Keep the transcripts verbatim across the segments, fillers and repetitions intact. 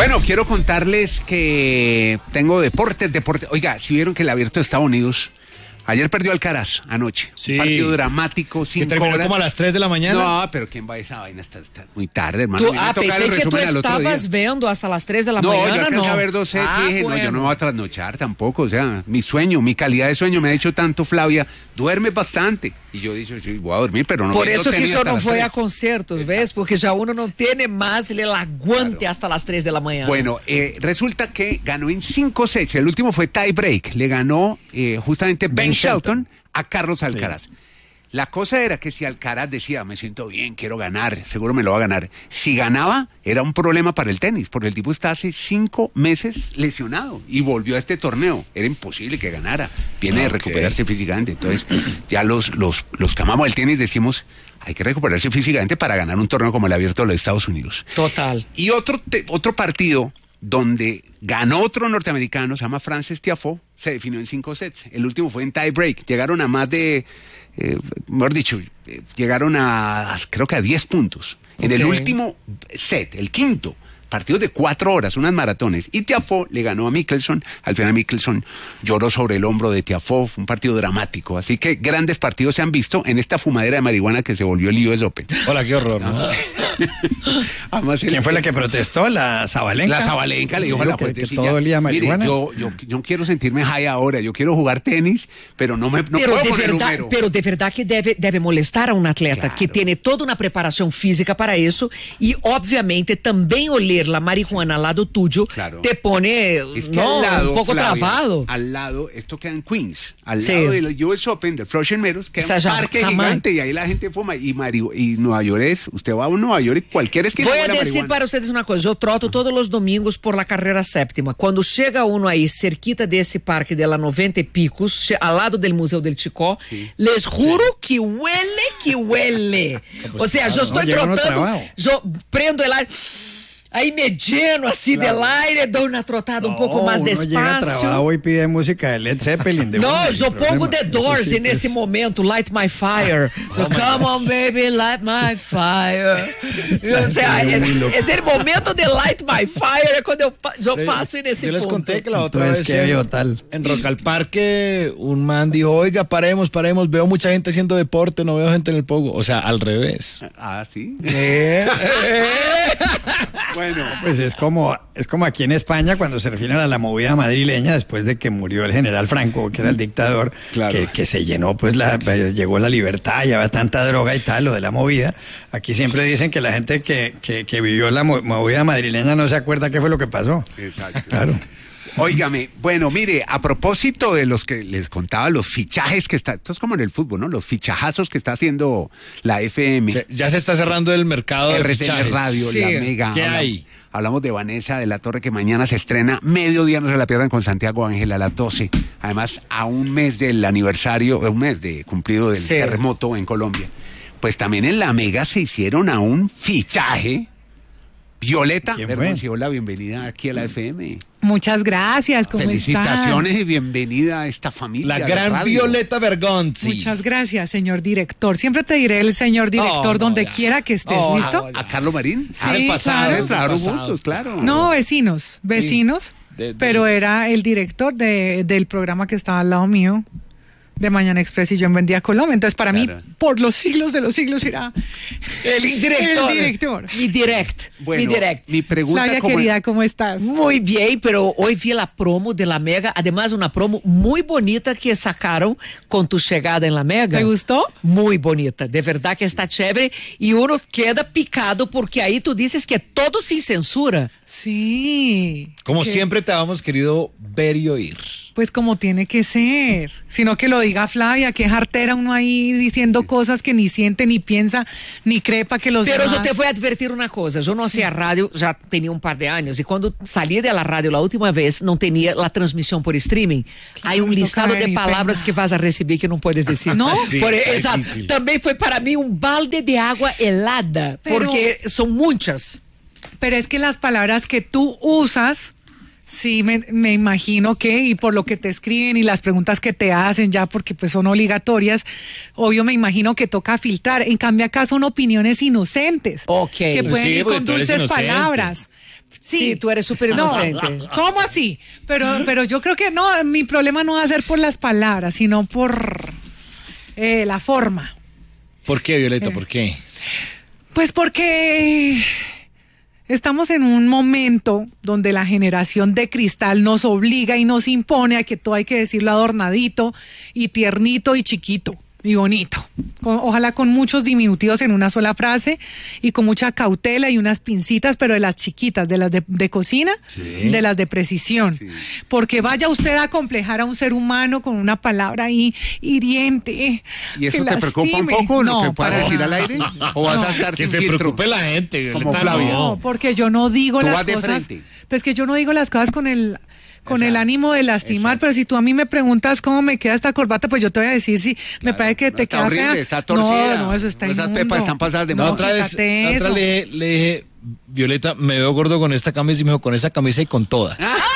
Bueno, quiero contarles que tengo deportes, deportes. Oiga, si vieron que el Abierto de Estados Unidos ayer perdió Alcaraz anoche. Sí. Un partido dramático, cinco que terminó horas. como a las tres de la mañana. No, pero ¿quién va a esa vaina? Está, está muy tarde, hermano. Tú, ah, pensé que tú estabas viendo hasta las tres de la no, mañana. yo alcancé no, a ver dos sets ah, y dije, bueno. no, yo no me voy a trasnochar tampoco. O sea, mi sueño, mi calidad de sueño me ha dicho tanto, Flavia, duerme bastante. Y yo dije, sí, voy a dormir, pero no. Por eso que yo no fui tres. a conciertos, ¿ves? Porque ya uno no tiene más el aguante claro. hasta las tres de la mañana. Bueno, eh, resulta que ganó en cinco sets. El último fue tie break. Le ganó eh, justamente Ben, ben Shelton, Shelton a Carlos Alcaraz. Sí. La cosa era que si Alcaraz decía, me siento bien, quiero ganar, seguro me lo va a ganar. Si ganaba, era un problema para el tenis, porque el tipo está hace cinco meses lesionado y volvió a este torneo. Era imposible que ganara. Viene okay. de recuperarse físicamente. Entonces, ya los, los, los que amamos el tenis decimos, hay que recuperarse físicamente para ganar un torneo como el Abierto de los Estados Unidos. Total. Y otro, te, otro partido donde ganó otro norteamericano, se llama Frances Tiafoe, se definió en cinco sets. El último fue en tie break. Llegaron a más de, eh, mejor dicho, eh, llegaron a, creo que a diez puntos. Okay. En el último set, el quinto, partidos de cuatro horas, unas maratones. Y Tiafoe le ganó a Mickelson. Al final Mickelson lloró sobre el hombro de Tiafoe. Fue un partido dramático. Así que grandes partidos se han visto en esta fumadera de marihuana que se volvió el U S Open. Hola, qué horror, ¿no? Además, ¿quién el, fue la que protestó? ¿La Zabalenka? La Zabalenka le dijo a la fuentecilla. Todo el día marihuana. Mire, yo, yo, yo no quiero sentirme high ahora. Yo quiero jugar tenis, pero no me no pero puedo de poner verdad, número. Pero de verdad que debe, debe molestar a un atleta claro. que tiene toda una preparación física para eso y obviamente también oler la marihuana al lado tuyo claro. te pone es que no, al lado, un poco Flavia, trabado. Al lado, esto queda en Queens, al sí. lado del U S Open, del Flushing Meadows, queda un parque gigante y ahí la gente fuma. Y, Mario, y Nueva York es, usted va a Nueva York y cualquier esquina. Voy a decir marihuana. Para ustedes una cosa, yo troto todos los domingos por la carrera séptima. Cuando llega uno ahí cerquita de ese parque de la noventa y picos, al lado del Museo del Chicó, sí. les juro sí. que huele, que huele. Pues o sea, claro, yo estoy no, trotando, yo prendo el aire. Ahí me lleno así claro. del aire, doy una trotada no, un poco más despacio. Llega a trabajo y pide música de Led Zeppelin. De no, una, yo pongo The Doors sí, en ese es... momento, Light My Fire. Oh, Come on, baby, light my fire. O sea, es, es el momento de Light My Fire cuando yo, yo paso en ese Yo les punto. conté que la otra Entonces, vez en, tal. en Rock al Parque un man dijo, oiga, paremos, paremos, veo mucha gente haciendo deporte, no veo gente en el pogo. O sea, al revés. Ah, ¿sí? ¿Eh? Bueno, pues es como, es como aquí en España cuando se refieren a la movida madrileña después de que murió el general Franco, que era el dictador, claro. que, que se llenó, pues la, llegó la libertad, ya había tanta droga y tal, lo de la movida. Aquí siempre dicen que la gente que, que, que vivió la movida madrileña no se acuerda qué fue lo que pasó. Exacto. Claro. Óigame, bueno, mire, a propósito de los que les contaba, los fichajes que está, esto es como en el fútbol, ¿no? Los fichajazos que está haciendo la F M. Se, ya se está cerrando el mercado R de T N fichajes. Radio, sí. la Mega. ¿Qué hablamos, hay? Hablamos de Vanessa de la Torre, que mañana se estrena, mediodía no se la pierdan, con Santiago Ángel a las doce. Además, a un mes del aniversario, un mes de cumplido del sí. terremoto en Colombia. Pues también en la Mega se hicieron a un fichaje. Violeta Bergoncio, la bienvenida aquí a la F M. Muchas gracias, ¿cómo Felicitaciones están? y bienvenida a esta familia. La gran Violeta Bergonzi. Muchas gracias, señor director. Siempre te diré el señor director oh, no, donde ya. quiera que estés, oh, ¿listo? A, a Carlos Marín. Sí, ah, pasado, claro. Claro, pasado. juntos, claro. No, vecinos, vecinos, sí. de, de, pero era el director de, del programa que estaba al lado mío, de Mañana Express, y yo en Vendía Colombia. Entonces, para claro. mí, por los siglos de los siglos, era el director. El director. Mi direct. Bueno, mi direct. Mi pregunta, Flavia, ¿cómo querida, ¿cómo estás? Muy bien, pero hoy vi la promo de la Mega. Además, una promo muy bonita que sacaron con tu llegada en la Mega. ¿Te gustó? Muy bonita. De verdad que está chévere. Y uno queda picado porque ahí tú dices que todo sin censura. Sí. Como que... siempre te habíamos querido ver y oír. Pues como tiene que ser, sino que lo diga Flavia, que es artera uno ahí diciendo cosas que ni siente, ni piensa, ni cree para que los Pero demás... yo te voy a advertir una cosa, yo no hacía radio, ya tenía un par de años, y cuando salí de la radio la última vez, no tenía la transmisión por streaming. Claro, hay un listado de palabras pena. que vas a recibir que no puedes decir. ¿No? Sí, por, exacto. También fue para mí un balde de agua helada, pero, porque son muchas. Pero es que las palabras que tú usas... Sí, me, me imagino que, y por lo que te escriben y las preguntas que te hacen ya, porque pues son obligatorias, obvio me imagino que toca filtrar. En cambio acá son opiniones inocentes, okay. que pueden sí, ir con dulces inocente. palabras. Sí, sí, tú eres súper inocente. No, ¿cómo así? Pero, pero yo creo que no, mi problema no va a ser por las palabras, sino por eh, la forma. ¿Por qué, Violeta? Eh, ¿Por qué? Pues porque estamos en un momento donde la generación de cristal nos obliga y nos impone a que todo hay que decirlo adornadito y tiernito y chiquito y bonito. Con, ojalá con muchos diminutivos en una sola frase y con mucha cautela y unas pincitas, pero de las chiquitas, de las de, de cocina, sí. de las de precisión. Sí. Porque vaya usted a acomplejar a un ser humano con una palabra ahí hiriente. ¿Y eso te preocupa un poco no, lo que puedas decir al aire? ¿O vas no, a estar que sin se filtro? preocupe la gente, como Flavia. No, porque yo no digo Tú las vas de cosas. frente. Pues que yo no digo las cosas con el con Exacto. el ánimo de lastimar, Exacto. pero si tú a mí me preguntas cómo me queda esta corbata, pues yo te voy a decir si claro, me parece que no te está queda horrible, fea. Está torcida. No, no, eso está Esas inmundo. pepas están pasadas de no, moda. otra vez, la otra le, le dije, Violeta, me veo gordo con esta camisa y me dijo, con esa camisa y con todas.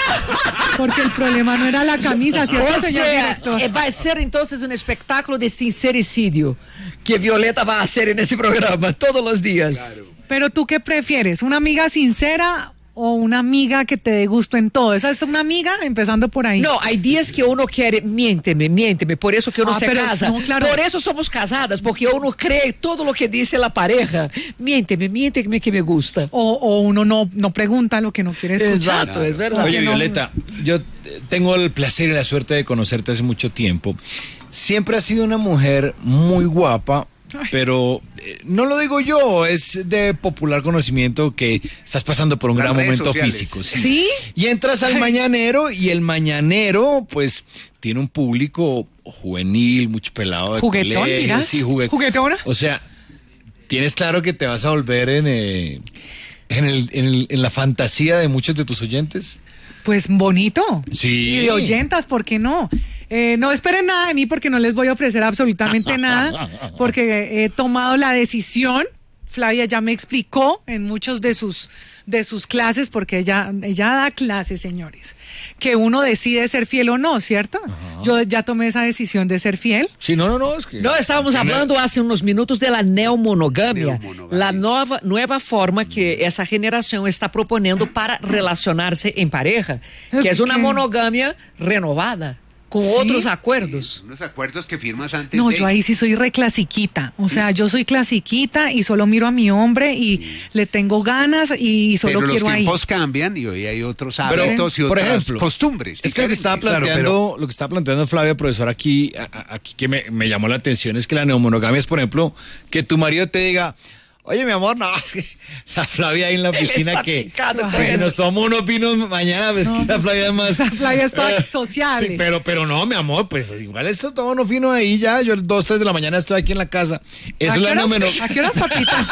Porque el problema no era la camisa, ¿cierto, o señor sea, director? eh, va a ser entonces un espectáculo de sincericidio que Violeta va a hacer en ese programa todos los días. Claro. Pero tú qué prefieres, una amiga sincera o una amiga que te dé gusto en todo. Esa es una amiga, empezando por ahí. No, hay días que uno quiere, miénteme, miénteme, por eso que uno ah, se pero, casa. No, claro. Por eso somos casadas, porque uno cree todo lo que dice la pareja. Miénteme, miénteme que me gusta. O, o uno no, no pregunta lo que no quiere escuchar. Exacto, es verdad. Oye, no, Violeta, yo tengo el placer y la suerte de conocerte hace mucho tiempo. Siempre has sido una mujer muy guapa, pero eh, no lo digo yo, es de popular conocimiento que estás pasando por un Las gran redes momento sociales. físico. Sí. ¿Sí? Y entras al Mañanero y el Mañanero, pues, tiene un público juvenil, mucho pelado de ¿Juguetón, colegio, dirás? sí, juguet- ¿Juguetona? O sea, tienes claro que te vas a volver en, eh, en, el, en, el, en la fantasía de muchos de tus oyentes. Pues bonito. Sí. Y de oyentas, ¿por qué no? Eh, no esperen nada de mí porque no les voy a ofrecer absolutamente nada, porque he tomado la decisión. Flavia ya me explicó en muchos de sus de sus clases, porque ella ella da clases, señores, que uno decide ser fiel o no, ¿cierto? Ajá. Yo ya tomé esa decisión de ser fiel. Sí, no, no, no. Es que No, estábamos hablando hace unos minutos de la neomonogamia, neomonogamia. la nueva, nueva forma que esa generación está proponiendo para relacionarse en pareja, que es una monogamia renovada, con ¿Sí? otros acuerdos. Unos acuerdos que firmas antes No, de... yo ahí sí soy re clasiquita. O sea, yo soy clasiquita y solo miro a mi hombre y sí. le tengo ganas y solo pero quiero ahí. los tiempos cambian y hoy hay otros Pero, hábitos y por otras ejemplo, costumbres. Es que lo que estaba planteando, claro, pero... lo que estaba planteando Flavia, profesor, aquí, a, aquí que me, me llamó la atención es que la neomonogamia es, por ejemplo, que tu marido te diga, oye, mi amor, no, es que la Flavia ahí en la piscina que, que si nos tomamos unos vinos mañana, pues no, la Flavia es más... La Flavia está eh, sociable. Sí, pero, pero no, mi amor, pues igual eso tomamos unos vinos ahí ya, yo dos, tres de la mañana estoy aquí en la casa. Eso ¿A, es qué la horas, neomonogamia. ¿A qué horas, papita?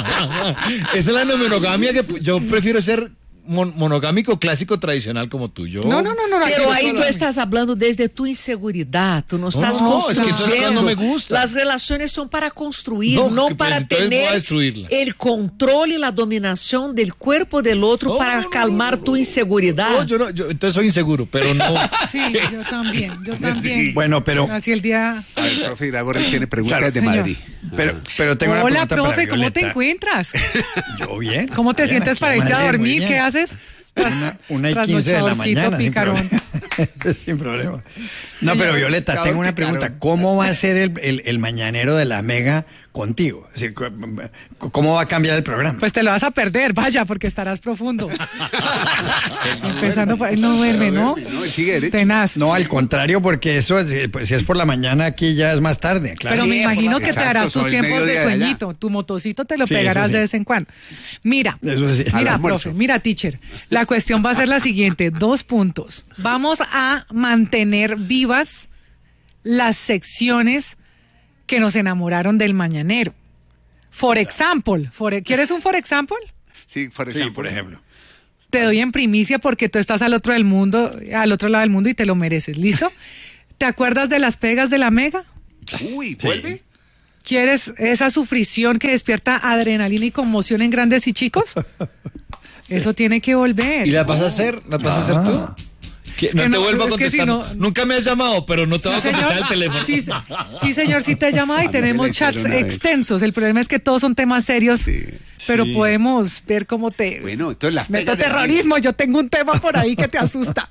Esa es la neomonogamia que yo prefiero ser mon monogámico clásico tradicional como tú. Yo, no, no, no, no. Pero ahí tú estás hablando desde tu inseguridad, tú no estás no, construyendo. Es que eso es cuando me gusta. Las relaciones son para construir, no, no que, para pues, tener el control y la dominación del cuerpo del otro no, para no, calmar no, no, tu inseguridad. No, yo no, yo entonces soy inseguro, pero no. Sí, yo también, yo también. Bueno, pero... Así el día... A ver, profe Iragorri tiene preguntas Claro, de señor. Madrid. Pero, pero tengo Hola, una pregunta profe, para ¿cómo te Violeta. encuentras? Yo bien. ¿Cómo te Bien, sientes aquí para en irte a Madrid, muy dormir? bien. ¿Qué haces? Una, una y quince de la mañana. Sin picarón. problema. Sin problema. No, Sí, pero Violeta, Chao, tengo una picarón. pregunta. ¿Cómo va a ser el, el, el mañanero de la Mega contigo? Es decir, ¿cómo va a cambiar el programa? Pues te lo vas a perder, vaya, porque estarás profundo. Empezando por... Él no duerme, ¿no? No, él sigue derecho. Tenaz. No, al contrario, porque eso, es- pues, si es por la mañana, aquí ya es más tarde. Claro. Pero Sí, me imagino que te exacto, harás son tus el tiempos de mediodía de allá. sueñito. Tu motocito te lo Sí, pegarás eso sí. de vez en cuando. Mira, Eso sí. Al mira, almuerzo. profe, mira, teacher. La cuestión va a ser la siguiente: dos puntos. Vamos a mantener vivas las secciones que nos enamoraron del mañanero. For example, for- ¿quieres un for example? Sí, por Sí, ejemplo. por ejemplo. Te doy en primicia porque tú estás al otro del mundo, al otro lado del mundo y te lo mereces. ¿Listo? ¿Te acuerdas de las pegas de la Mega? Uy, ¿vuelve? ¿Quieres esa sufrición que despierta adrenalina y conmoción en grandes y chicos? Eso tiene que volver. ¿Y las vas a hacer? ¿Las vas a hacer tú? Que Es no que te no, vuelvo a es que contestar. si no- Nunca me has llamado, pero no te Sí, voy a contestar señor. el teléfono. Sí, se- sí, señor, sí te llama y A mí me tenemos lo chats hicieron una vez. extensos. El problema es que todos son temas serios, Sí. pero Sí. podemos ver cómo te... Bueno, entonces las Meto pegas de terrorismo, yo tengo un tema por ahí que te asusta.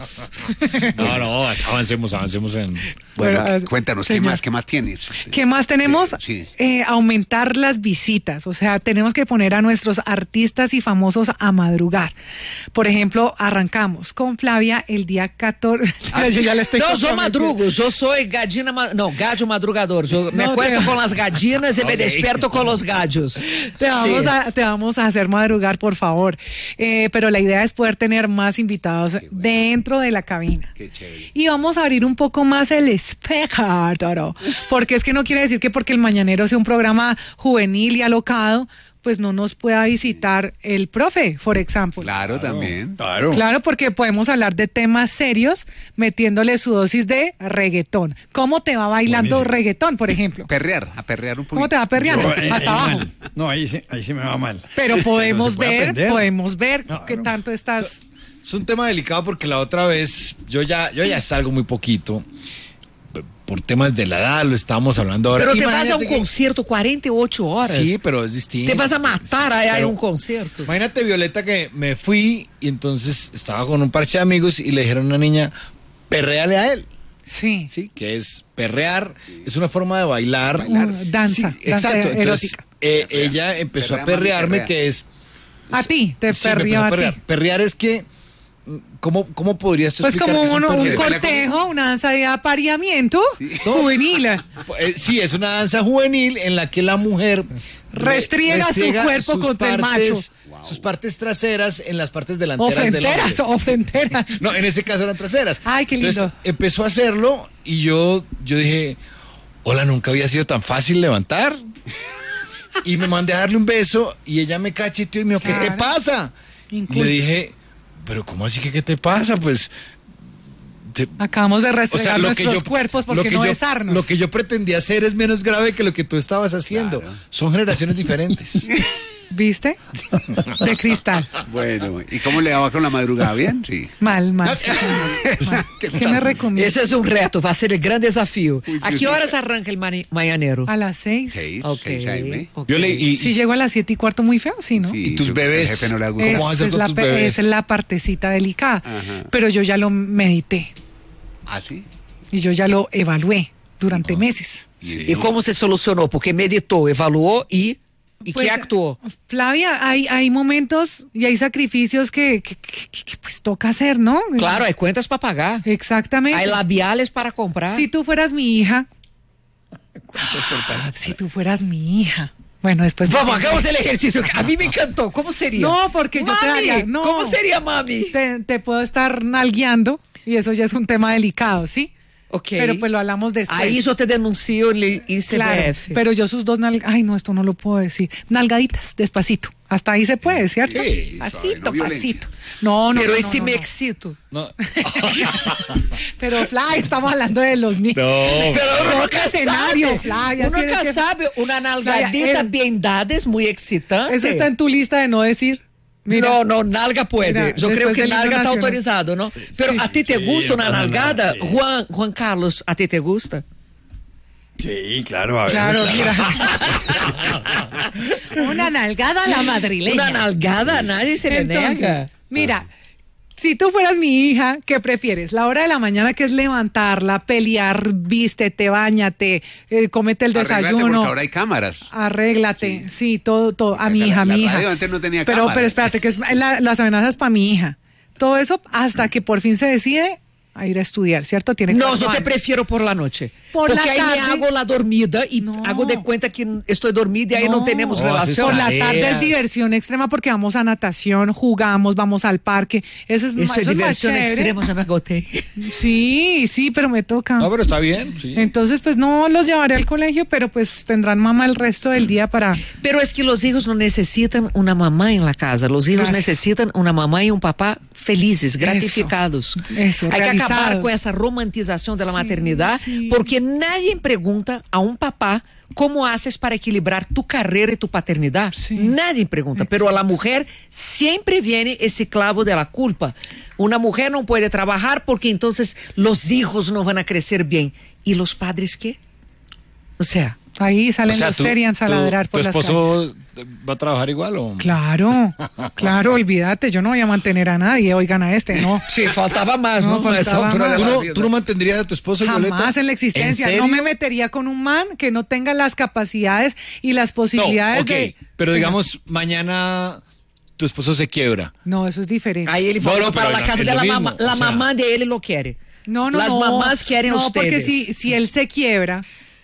No, no, avancemos, avancemos en... Bueno, Bueno, cuéntanos, ¿qué señor. más, qué más tienes? ¿Qué más tenemos? Sí. Eh, aumentar las visitas. O sea, tenemos que poner a nuestros artistas y famosos a madrugar. Por ejemplo, arrancamos con Flavia el día catorce. Yo ya le estoy Não, eu comprometiendo. madrugo, eu sou gadina, ma- não, gadio madrugador. Eu me Não, acuesto te- com as gadinas e me Ok. desperto com os gadios. Te vamos, Sí. a, te vamos a hacer madrugar, por favor. Eh, pero la idea es poder tener más invitados dentro de la cabina. Qué chévere. Y vamos a abrir un poco más el espectro, porque es que no quiere decir que porque el Mañanero sea un programa juvenil y alocado, pues no nos pueda visitar el profe, por ejemplo. Claro, también. Claro. Claro, porque podemos hablar de temas serios metiéndole su dosis de reggaetón. ¿Cómo te va bailando Buenísimo. reggaetón, por ejemplo? Perrear, a perrear un poquito. ¿Cómo te va perreando? Yo, eh, Hasta eh, abajo. mal. No, ahí sí, ahí sí me va mal. Pero podemos se puede ver, aprender. podemos ver Claro. qué tanto estás. Es un tema delicado porque la otra vez yo ya, yo ya salgo muy poquito p- por temas de la edad, lo estábamos hablando ahora. Pero te vas a Imagínate um que- concerto cuarenta y ocho horas. Sí, pero es distinto. Te vas a matar ahí Pero en un concierto. Imagínate, Violeta, que me fui y entonces estaba con un parche de amigos y le dijeron a una niña, perréale a él. Sí. Sí, que es perrear, es una forma de bailar. Uh, danza, Sí, danza exacto. Entonces, erótica. eh, ella empezó Perrea, a perrearme, mami, perrea. que es... A ti, te Sí, me perrió empezó a perrear. ti. Perrear es que, ¿cómo, cómo podrías tú Pues explicar como qué es un, un perreo? cortejo, una danza de apareamiento juvenil. Eh, sí, es una danza juvenil en la que la mujer Restriega su cuerpo sus contra el partes- macho. Sus partes traseras en las partes delanteras del Ofrenteras, hombre. ofrenteras. No, en ese caso eran traseras. Ay, qué lindo. Entonces empezó a hacerlo y yo, yo dije, hola, nunca había sido tan fácil levantar. Y me mandé a darle un beso y ella me cacheteó y me dijo, ¿qué te Claro. pasa? Y Inculto. le dije, pero ¿cómo así que qué te pasa? Pues... te- Acabamos de o restregar sea, lo que nuestros yo, cuerpos lo porque que no yo- besarnos. Lo que yo pretendía hacer es menos grave que lo que tú estabas haciendo. Claro. Son generaciones diferentes. ¿Viste? De cristal. Bueno, ¿y cómo le va con la madrugada? ¿Bien? Sí. Mal, mal. sí, señor. Mal. ¿Qué me recomiendas? Esse é um reto, vai ser o grande desafio. Ui, A sim, que sim. horas arranca o Mañanero? A las seis. Seis, Ok, seis A M. ok. Yo le, y, Si llego a las siete y cuarto muy feo, sí, ¿no? Sí, ¿Y tus su- bebés? El jefe no le gusta. ¿Cómo Es, vas a hacer es con la, tus pe- bebés? esa es la partecita delicada. Ajá. Pero yo ya lo medité ¿Ah, sí? y yo ya lo evalué durante meses. E como se solucionou? Porque meditou, evaluou e, e Pues, que actuou? Flavia, hay, hay momentos y hay sacrificios que, que, que- que, que, pues toca hacer, ¿no? Claro, hay cuentas para pagar. Exactamente. Hay labiales para comprar. Si tú fueras mi hija. Si tú fueras mi hija. Bueno, después. Vamos, hagamos el ejercicio. A mí me encantó. ¿Cómo sería? No, porque yo te Mami, daría- no. ¿Cómo sería, mami? Te, te puedo estar nalgueando y eso ya es un tema delicado, ¿sí? Ok. Pero pues lo hablamos después. Ahí yo te denuncio en el I C B Claro, F. pero yo sus dos nalgas, ay no, esto no lo puedo decir. Nalgaditas, despacito. Hasta ahí se puede, ¿cierto? Sí, suave, pasito, no violencia. pasito. No, no, Pero no, y no, si no, me no. excito. no. Pero Flavia, estamos hablando de los niños. No. Pero uno Otro nunca escenario, sabe. Flavia, Uno sí, es nunca que- sabe. Una nalgadita Flavia, eh, bien dada es muy excitante. Eso está en tu lista de no decir. Mira, no, no, nalga puede. Mira, Yo creo después que del himno nalga está nacional. autorizado, ¿no? Pero Sí. a ti te Sí, gusta una no pasa nada, nalgada. sí. Juan, Juan Carlos, ¿a ti te gusta? Sí, claro, a ver. Claro, mira. Una nalgada a la madrileña. Una nalgada a nadie se le Entonces, nega. mira, si tú fueras mi hija, ¿qué prefieres? La hora de la mañana que es levantarla, pelear, vístete, báñate, eh, comete el Arréglate desayuno. porque ahora hay cámaras. Arréglate, sí, todo, todo. A mi La- hija, a la mi hija. radio antes no tenía pero, cámaras. pero espérate, que es la- las amenazas para mi hija. Todo eso hasta que por fin se decide a ir a estudiar, ¿cierto? Tiene No, cuatro yo te años. prefiero por la noche. Por porque la ahí me tarde. hago la dormida y No. hago de cuenta que estoy dormida y ahí no, No. tenemos No, relación. Por la Tareas. tarde es diversión extrema porque vamos a natación, jugamos, vamos al parque. Eso es, Eso eso es es más diversión chévere. extrema, ya me agoté. Sí, sí, pero me toca. No, pero está bien. Sí. Entonces, pues no los llevaré al colegio, pero pues tendrán mamá el resto del día para... Pero es que los hijos no necesitan una mamá en la casa, los hijos Gracias. necesitan una mamá y un papá felices, gratificados. Eso, Hay que realizados. acabar con esa romantización de la Sí, maternidad, sí. porque nadie pregunta a un papá cómo haces para equilibrar tu carrera y tu paternidad. Sí. Nadie pregunta, pero a la mujer siempre viene ese clavo de la culpa. Una mujer no puede trabajar porque entonces los hijos no van a crecer bien. ¿Y los padres qué? O sea... Ahí salen O sea, los tú- Terians a tú- ladrar por ¿Tu las calles. esposo va a trabajar igual o...? Claro, claro, olvídate, yo no voy a mantener a nadie, oigan a este, no. Sí, faltaba más, No, ¿no? A esa faltaba altura más. de ¿Tú la no, vida. tú no mantendrías a tu esposo, Violeta? Jamás en la existencia. ¿En No serio? me metería con un man que no tenga las capacidades y las No, posibilidades ok, de. pero Señor. digamos, mañana tu esposo se quiebra. No, eso es diferente. Aí ele No, voltou no, para pero la es casa lo de la mismo, mamá. La o sea. mamá de él lo quiere. No, no, Las no. mamás quieren no, ustedes. porque si, si él se quiebra,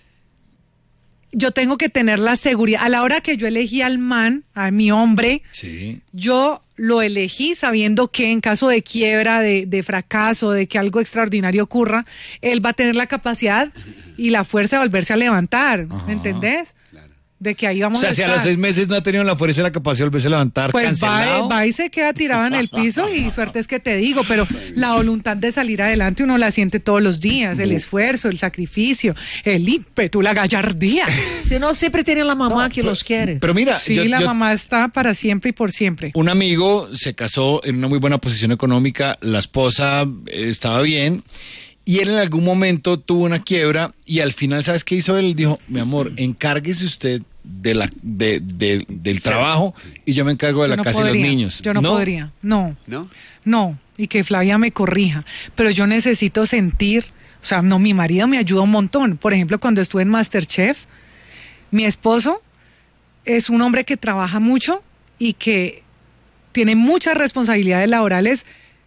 yo tengo que tener la seguridad. A la hora que yo elegí al man, a mi hombre, Sí. yo lo elegí sabiendo que en caso de quiebra, de, de fracaso, de que algo extraordinario ocurra, él va a tener la capacidad y la fuerza de volverse a levantar. Ajá. ¿Me entendés? De que ahí O vamos sea, a si a estar. los seis meses no ha tenido la fuerza y la capacidad de volverse a levantar, Pues va, cancelado. va y se queda tirado en el piso y suerte es que te digo, pero la voluntad de salir adelante uno la siente todos los días, el esfuerzo, el sacrificio, el ímpetu, la gallardía. Si no, siempre tienen la mamá que los quiere. Pero mira, Sí, yo- la yo- mamá está para siempre y por siempre. un amigo se casó en una muy buena posición económica, la esposa eh, estaba bien, y él en algún momento tuvo una quiebra, y al final, ¿sabes qué hizo él? Dijo, mi amor, encárguese usted de la, de, de- del trabajo, y yo me encargo de Yo la no casa y podría, los niños. Yo no, podría, no. ¿No? No, y que Flavia me corrija, pero yo necesito sentir, o sea, no, mi marido me ayuda un montón. Por ejemplo, cuando estuve en MasterChef, mi esposo es un hombre que trabaja mucho y que tiene muchas responsabilidades laborales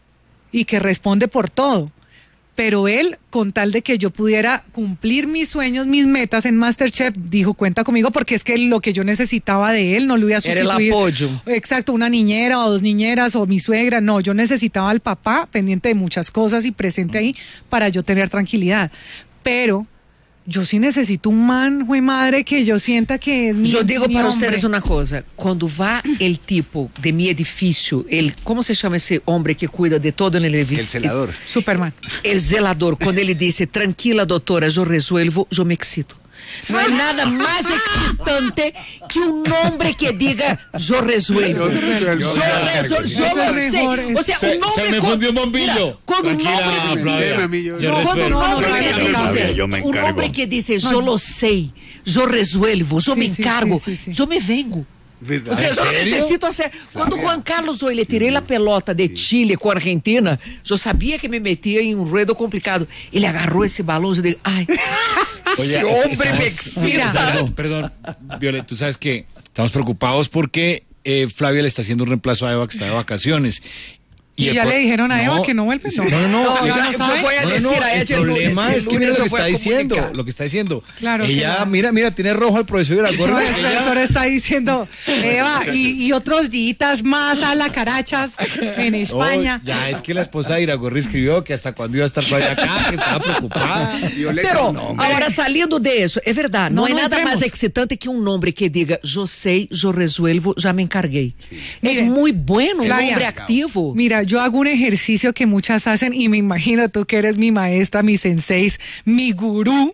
y que responde por todo. Pero él, con tal de que yo pudiera cumplir mis sueños, mis metas en MasterChef, dijo, cuenta conmigo, porque es que lo que yo necesitaba de él no lo iba a Era el sustituir. apoyo. Exacto, una niñera o dos niñeras o mi suegra. No, yo necesitaba al papá pendiente de muchas cosas y presente ahí para yo tener tranquilidad. Pero yo sí necesito un man, jue madre, que yo sienta que es mi Yo digo mi para hombre. ustedes una cosa, cuando va el tipo de mi edificio, el, ¿cómo se llama ese hombre que cuida de todo en el edificio? El celador. Superman. El zelador, cuando ele dice, tranquila doctora, yo resuelvo, yo me excito. No hay nada más excitante que un hombre que diga, yo resuelvo. Yo, resuelvo, yo Eso lo es sé. mejor, O sea, Se- un hombre... se me con- fundió un bombillo. Mira, cuando un Tranquila, hombre... Flavia. Déjame a mí, yo- Yo No, Quando resuelvo. um no, homem no, que no, dice, Flavia, yo me um encargo. homem que dice, eu lo sei, eu resuelvo, eu Sí, me sí, encargo, sí, sí, sí. eu me vengo. ¿Verdad? O sea, yo no serio? necesito hacer. Cuando Juan Carlos hoy le tiré la pelota de Chile con Argentina, yo sabía que me metía en un ruedo complicado. Él agarró ese balón y dijo, ay, Oye, ese hombre estamos- me excita. Perdón, perdón, Violet, tú sabes que estamos preocupados porque eh, Flavia le está haciendo un reemplazo a Eva que está de vacaciones. ¿Y el ya pro- le dijeron a Eva que no vuelve? No, no, no. No, le- ya no yo sabe. voy a No, no, decir no, a el ella el lunes. problema El es que lunes mira lo yo que voy a está diciendo, comunicar. lo que está diciendo. Claro que Ella, no. mira, mira, tiene rojo el profesor Iragorri. No, el profesor está diciendo, Eva, y, y otros días más a la carachas en España. Oh, ya es que la esposa de Iragorri escribió que hasta cuando iba a estar Flavia acá, que estaba preocupada. Violeta, Pero, no, hombre. ahora saliendo de eso, es verdad, no, No, hay no nada entremos. más excitante que un hombre que diga, yo sé, yo resuelvo, ya me encargué. Es Mire, muy bueno, un Flavia, hombre activo. Mira, yo hago un ejercicio que muchas hacen y me imagino tú que eres mi maestra, mi sensei, mi gurú.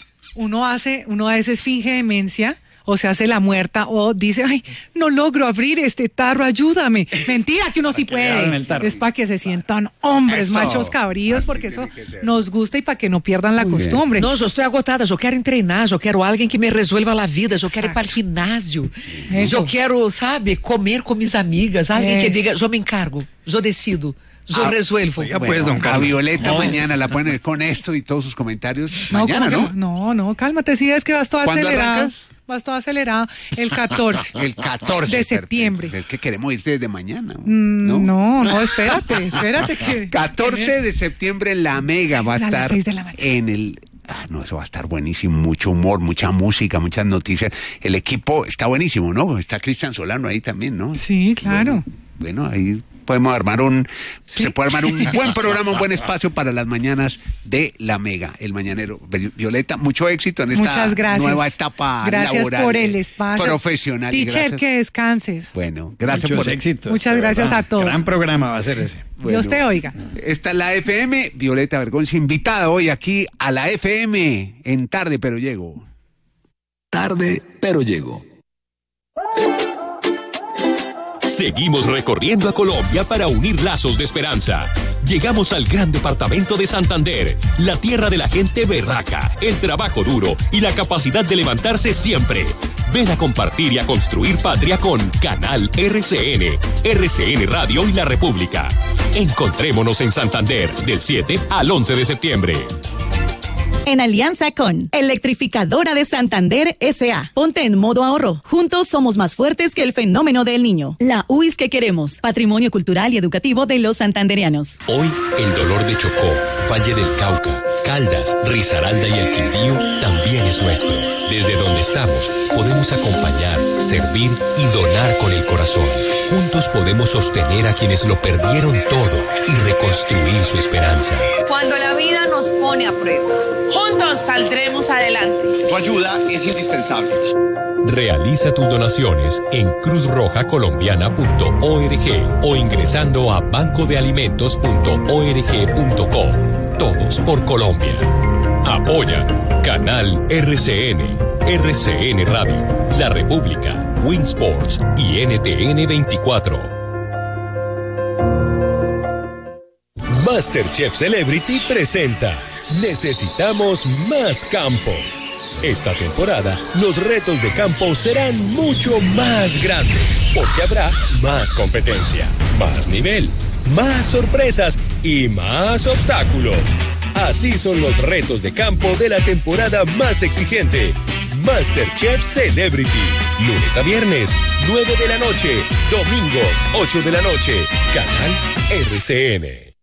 Uno hace, uno a veces finge demencia o se hace la muerta o dice, ay, no logro abrir este tarro, ayúdame. Mentira que uno sí que le abran puede. el tarro. Es para que se sientan hombres, Eso. machos cabríos, Así porque eso tiene que ser. nos gusta y para que no pierdan la Muy bien. costumbre. No, yo estoy agotada, yo quiero entrenar, yo quiero alguien que me resuelva la vida, yo quiero ir Exacto. para el gimnasio, Eso. yo quiero, sabe, comer con mis amigas, alguien que Eso. diga, yo me encargo, yo decido, yo Ah, resuelvo. oiga, Bueno, pues, don a Carlos. Violeta mañana la pueden ver con esto y todos sus comentarios. No, mañana, ¿cómo ¿no? que no, no, cálmate, sí, es que vas todo ¿Cuándo acelerado. arrancas? Vas todo acelerado. El catorce. El catorce de perfecto. septiembre. Es que queremos ir desde mañana. Mm, ¿no? No, no, espérate, espérate que. catorce de septiembre en La Mega Seis va a de la- estar seis de la mañana. en el... Ah, no, eso va a estar buenísimo, mucho humor, mucha música, muchas noticias. El equipo está buenísimo, ¿no? Está Cristian Solano ahí también, ¿no? Sí, claro. Bueno, bueno, ahí podemos armar un, ¿sí? Se puede armar un buen programa, un buen espacio para las mañanas de La Mega, el mañanero. Violeta, mucho éxito en esta Muchas gracias. nueva etapa gracias laboral. Por el espacio. Profesional. Teacher, que descanses. Bueno, gracias Muchos por éxitos. Muchas gracias verdad. a todos. Gran programa va a ser ese. Bueno, Dios te oiga. Esta es la F M, Violeta Bergonza, invitada hoy aquí a la F M en Tarde Pero Llego. Tarde Pero Llego. Seguimos recorriendo a Colombia para unir lazos de esperanza. Llegamos al gran departamento de Santander, la tierra de la gente berraca, el trabajo duro y la capacidad de levantarse siempre. Ven a compartir y a construir patria con Canal R C N, R C N Radio y La República. Encontrémonos en Santander del siete al once de septiembre. En alianza con Electrificadora de Santander S A Ponte en modo ahorro. Juntos somos más fuertes que el fenómeno del niño. La U I S que queremos. Patrimonio cultural y educativo de los santandereanos. Hoy, el dolor de Chocó, Valle del Cauca, Caldas, Risaralda y el Quindío también es nuestro. Desde donde estamos, podemos acompañar, servir y donar con el corazón. Juntos podemos sostener a quienes lo perdieron todo y reconstruir su esperanza. Cuando la vida nos pone a prueba, juntos saldremos adelante. Tu ayuda es indispensable. Realiza tus donaciones en cruz roja colombiana punto org o ingresando a banco de alimentos punto org punto co. Todos por Colombia. Apoya Canal R C N, R C N Radio, La República, Winsports y N T N veinticuatro. MasterChef Celebrity presenta Necesitamos más campo. Esta temporada, los retos de campo serán mucho más grandes, porque habrá más competencia, más nivel, más sorpresas y más obstáculos. Así son los retos de campo de la temporada más exigente. MasterChef Celebrity. Lunes a viernes, nueve de la noche. Domingos, ocho de la noche. Canal R C N.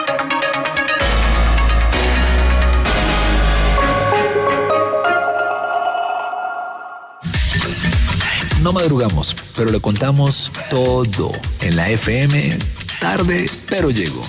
No madrugamos, pero le contamos todo en la F M. Tarde Pero Llego.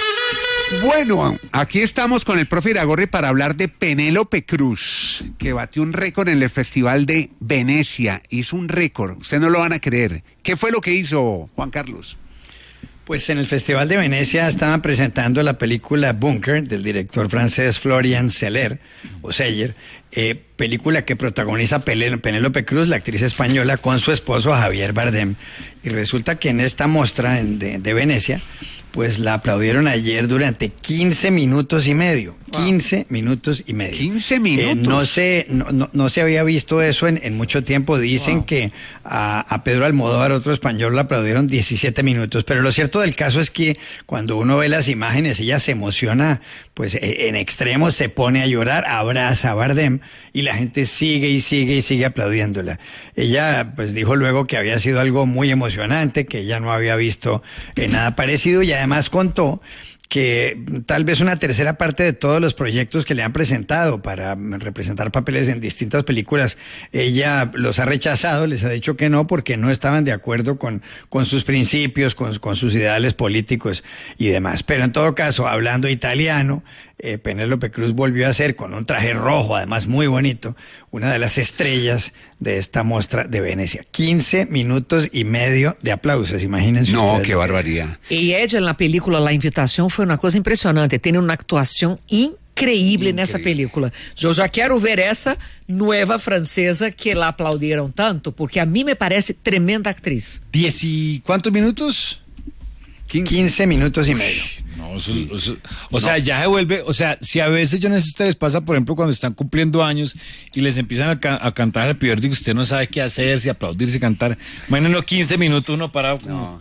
Bueno, aquí estamos con el profe Iragorri para hablar de Penélope Cruz, que batió un récord en el Festival de Venecia. Hizo un récord, ustedes no lo van a creer. ¿Qué fue lo que hizo, Juan Carlos? Pues en el Festival de Venecia estaban presentando la película Bunker del director francés Florian Zeller, o Zeller, eh, película que protagoniza Penélope Cruz, la actriz española, con su esposo Javier Bardem. Y resulta que en esta muestra de, de Venecia, pues la aplaudieron ayer durante quince minutos y medio. Wow. quince minutos y medio. quince minutos. Eh, no, se, no, no, no se había visto eso en, en mucho tiempo. Dicen wow. que a, a Pedro Almodóvar, otro español, la aplaudieron diecisiete minutos. Pero lo cierto del caso es que cuando uno ve las imágenes, ella se emociona, pues en extremo, se pone a llorar, abraza a Bardem y la gente sigue y sigue y sigue aplaudiéndola. Ella pues dijo luego que había sido algo muy emocionante, que ella no había visto eh, nada parecido, y además contó que tal vez una tercera parte de todos los proyectos que le han presentado para representar papeles en distintas películas, ella los ha rechazado, les ha dicho que no, porque no estaban de acuerdo con, con sus principios, con, con sus ideales políticos y demás. Pero en todo caso, hablando italiano, eh, Penélope Cruz volvió a ser, con un traje rojo, además muy bonito, una de las estrellas de esta muestra de Venecia. quince minutos y medio de aplausos, imagínense. No, qué barbaridad. Y ella en la película La Invitación fue una cosa impresionante, tiene una actuación increíble. Increíble nessa película. Eu já quero ver essa nueva francesa que la aplaudieron tanto, porque a mí me parece tremenda actriz. ¿Diez y cuántos minutos? quince minutos y medio. No, eso, eso, o no. sea, ya se vuelve, o sea, si a veces yo no sé si a ustedes les pasa, por ejemplo, cuando están cumpliendo años y les empiezan a, ca- a cantar el primer día, usted no sabe qué hacer, si aplaudir, si cantar. Imagínense quince minutos uno parado. No.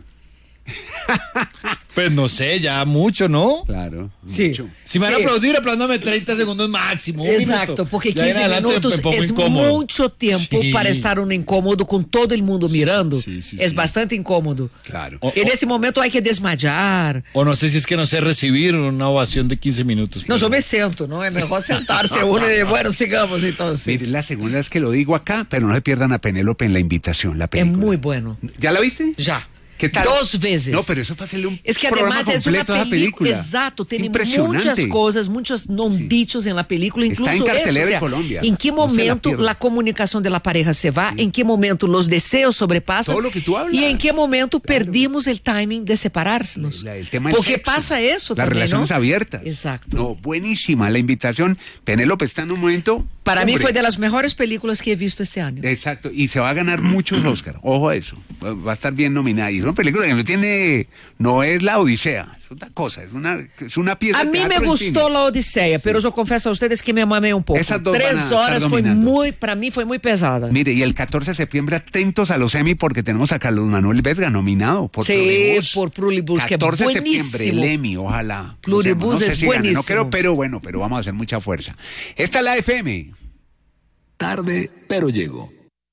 Pues no sé, ya mucho, ¿no? Claro. Sí. Mucho. Si me van sí. a aplaudir, aplándame treinta segundos máximo. Exacto, porque quince minutos es incómodo. mucho tiempo sí. para estar un incómodo con todo el mundo mirando. Sí, sí, es sí. bastante incómodo. Claro. O, en o, ese momento hay que desmayar. O no sé si es que no sé recibir una ovación de quince minutos. No, yo me siento, ¿no? Es mejor sentarse uno y bueno, sigamos entonces. Mire, la segunda vez que lo digo acá, pero no se pierdan a Penélope en La Invitación, la película. Es muy bueno. ¿Ya la viste? Ya. ¿Qué tal? Dos veces. No, pero eso para hacerle un Es que programa además es una completo a la película. película. Exacto, tiene Impresionante. muchas cosas, muchos no Sí. dichos en la película, Está incluso en cartelera eso, o sea, en Colombia. en qué No se la momento pierdan. la, comunicación de la pareja se va, en qué momento los deseos sobrepasan Todo lo que tú hablas. y en qué momento perdimos el timing de separarnos. La- el tema del Porque sexo, pasa eso las también, relaciones ¿no? abiertas. Exacto. No, buenísima la invitación. Penélope está en un momento. Para mí hombre, fue de las mejores películas que he visto este año. Exacto, y se va a ganar muchos Oscar. Ojo a eso. Va va a estar bien nominada. Y es una película que no tiene, no es la Odisea, es otra cosa, es una, es una pieza A de mí me teatro en gustó cine. la Odisea, pero yo confieso a ustedes que me mamé un poco. Esas dos van a Tres estar horas fue dominando. muy, para mí fue muy pesada. Mire, y el catorce de septiembre atentos a los Emmy porque tenemos a Carlos Manuel Vesga nominado por Sí, Pluribus. por Pluribus, que catorce de septiembre, buenísimo. el Emmy, ojalá. Pluribus No sé es si gane, buenísimo. No creo, pero bueno, pero vamos a hacer mucha fuerza. Esta es la F M. Tarde, pero llego.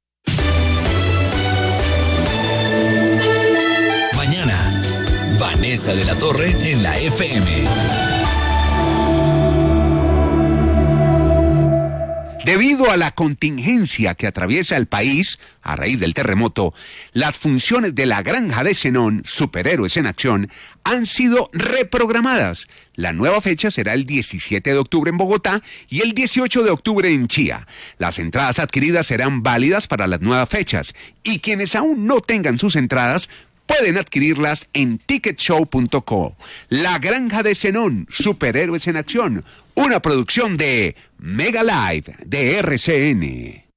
Mañana, Vanessa de la Torre en la F M. Debido a la contingencia que atraviesa el país a raíz del terremoto, las funciones de la Granja de Zenón, Superhéroes en Acción, han sido reprogramadas. La nueva fecha será el diecisiete de octubre en Bogotá y el dieciocho de octubre en Chía. Las entradas adquiridas serán válidas para las nuevas fechas y quienes aún no tengan sus entradas pueden adquirirlas en ticket show punto co. La Granja de Zenón, Superhéroes en Acción, una producción de Mega Live de R C N.